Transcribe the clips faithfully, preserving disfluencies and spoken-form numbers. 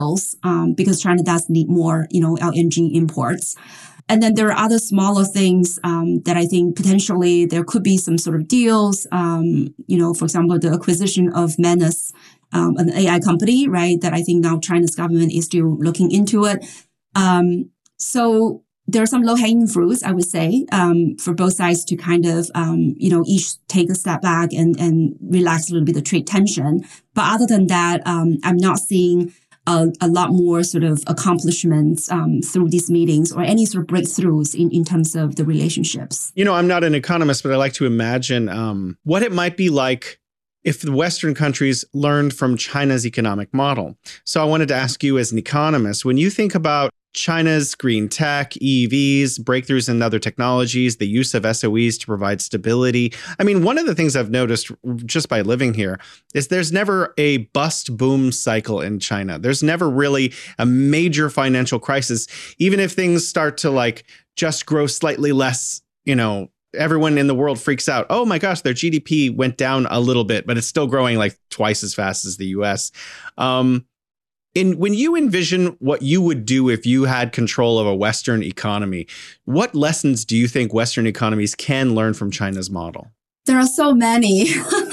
um, because China does need more, you know, L N G imports. And then there are other smaller things um, that I think potentially there could be some sort of deals. Um, you know, for example, the acquisition of Manus, um, an A I company, right? That I think now China's government is still looking into it. Um, so there are some low-hanging fruits, I would say, um, for both sides to kind of, um, you know, each take a step back and, and relax a little bit of trade tension. But other than that, um, I'm not seeing A, a lot more sort of accomplishments um, through these meetings or any sort of breakthroughs in, in terms of the relationships. You know, I'm not an economist, but I like to imagine um, what it might be like if the Western countries learned from China's economic model. So I wanted to ask you as an economist, when you think about China's green tech, E Vs, breakthroughs in other technologies, the use of S O Es to provide stability. I mean, one of the things I've noticed just by living here is there's never a bust boom cycle in China. There's never really a major financial crisis. Even if things start to like just grow slightly less, you know, everyone in the world freaks out. Oh my gosh, their G D P went down a little bit, but it's still growing like twice as fast as the U S. Um, In when you envision what you would do if you had control of a Western economy, what lessons do you think Western economies can learn from China's model? There are so many.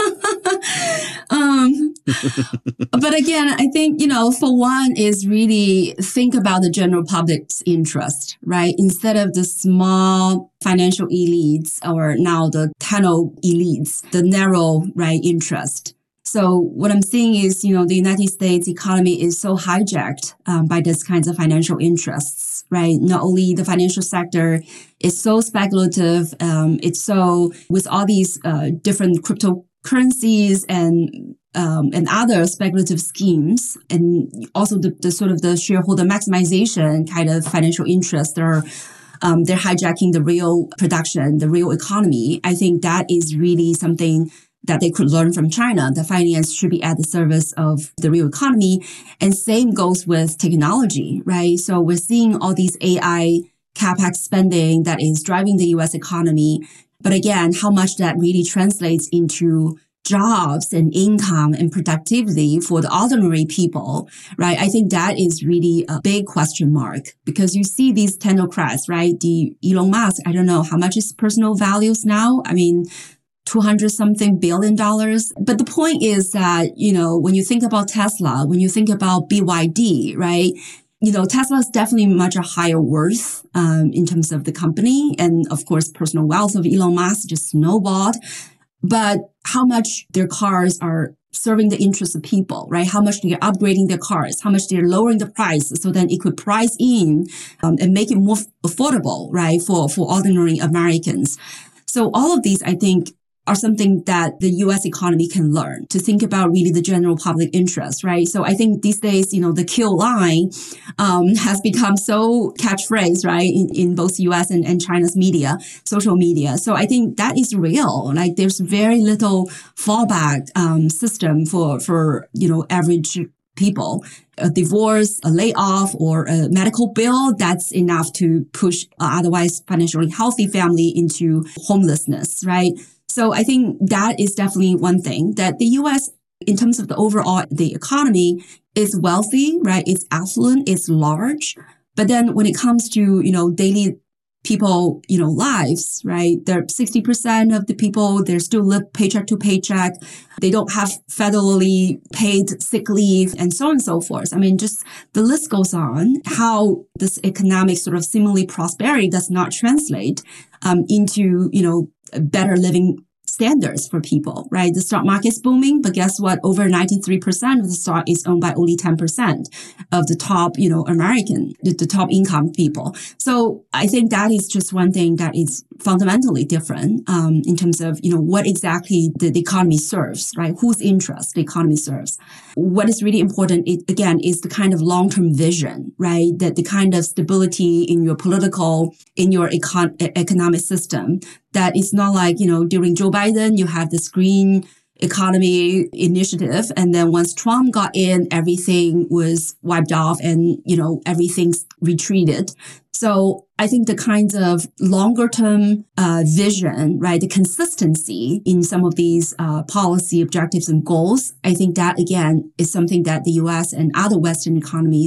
um, but again, I think, you know, for one is really think about the general public's interest, right? Instead of the small financial elites or now the tunnel elites, the narrow, right, interest. So what I'm seeing is, you know, the United States economy is so hijacked um, by these kinds of financial interests, right? Not only the financial sector is so speculative, um, it's so with all these uh, different cryptocurrencies and um, and other speculative schemes, and also the, the sort of the shareholder maximization kind of financial interests that are um, they're hijacking the real production, the real economy. I think that is really something that they could learn from China. The finance should be at the service of the real economy. And same goes with technology, right? So we're seeing all these A I capex spending that is driving the U S economy. But again, how much that really translates into jobs and income and productivity for the ordinary people, right? I think that is really a big question mark because you see these technocrats, right? The Elon Musk, I don't know how much his personal values now. I mean, two hundred something billion dollars. But the point is that, you know, when you think about Tesla, when you think about B Y D, right? You know, Tesla is definitely much a higher worth um, in terms of the company. And of course, personal wealth of Elon Musk just snowballed. But how much their cars are serving the interests of people, right? How much they're upgrading their cars, how much they're lowering the price so then it could price in um, and make it more affordable, right? For, for ordinary Americans. So all of these, I think, are something that the U S economy can learn to think about really the general public interest, right? So I think these days, you know, the kill line um, has become so catchphrase, right, in, in both U S and, and China's media, social media. So I think that is real. Like there's very little fallback um, system for, for, you know, average people. A divorce, a layoff, or a medical bill, that's enough to push uh, otherwise financially healthy family into homelessness, right? So I think that is definitely one thing that the U S, in terms of the overall, the economy is wealthy, right? It's affluent, it's large. But then when it comes to, you know, daily people, you know, lives, right? They're sixty percent of the people, they're still live paycheck to paycheck. They don't have federally paid sick leave and so on and so forth. I mean, just the list goes on, how this economic sort of seemingly prosperity does not translate um, into, you know, better living standards for people, right? The stock market is booming, but guess what? Over ninety-three percent of the stock is owned by only ten percent of the top, you know, American, the, the top income people. So I think that is just one thing that is fundamentally different um, in terms of, you know, what exactly the, the economy serves, right? Whose interest the economy serves. What is really important, it, again, is the kind of long-term vision, right? That the kind of stability in your political, in your econ- economic system, that it's not like, you know, during Joe Biden, you have this green economy initiative. And then once Trump got in, everything was wiped off and, you know, everything's retreated. So I think the kinds of longer term uh, vision, right, the consistency in some of these uh, policy objectives and goals, I think that, again, is something that the U S and other Western economies